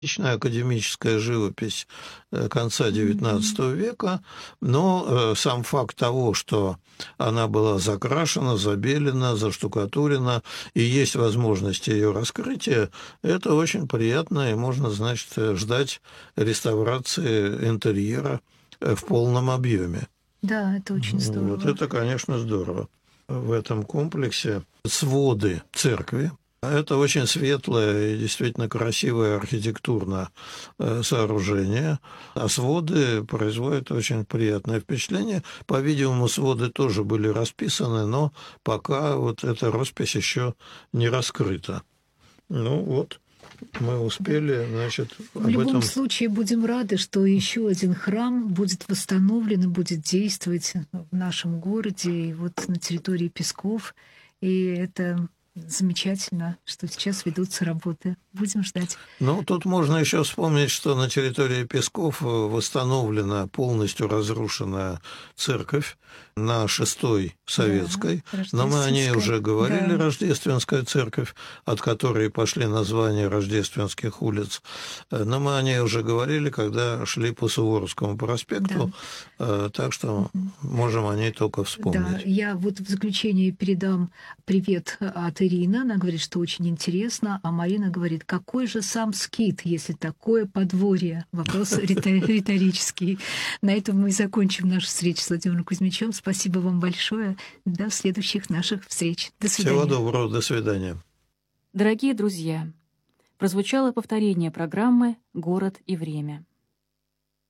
Личная академическая живопись конца XIX века, но сам факт того, что она была закрашена, забелена, заштукатурена, и есть возможность ее раскрытия, это очень приятно, и можно, значит, ждать реставрации интерьера в полном объеме. Да, это очень здорово. Вот это, конечно, здорово. В этом комплексе своды церкви. Это очень светлое и действительно красивое архитектурное сооружение, а своды производят очень приятное впечатление. По-видимому, своды тоже были расписаны, но пока вот эта роспись еще не раскрыта. Ну вот, мы успели, значит, В любом случае будем рады, что еще один храм будет восстановлен и будет действовать в нашем городе и вот на территории Песков. И это замечательно, что сейчас ведутся работы. Будем ждать. Ну, тут можно еще вспомнить, что на территории Песков восстановлена полностью разрушенная церковь на Шестой Советской, Да, но мы о ней уже говорили, да. Рождественская церковь, от которой пошли названия рождественских улиц, но мы о ней уже говорили, когда шли по Суворовскому проспекту, так что можем о ней только вспомнить. Да, я вот в заключение передам привет от Ирины. Она говорит, что очень интересно, а Марина говорит, какой же сам скит, если такое подворье? Вопрос риторический. На этом мы и закончим нашу встречу с Владимиром Кузьмичем. Спасибо вам большое. До следующих наших встреч. До свидания. Всего доброго. До свидания. Дорогие друзья, прозвучало повторение программы «Город и время».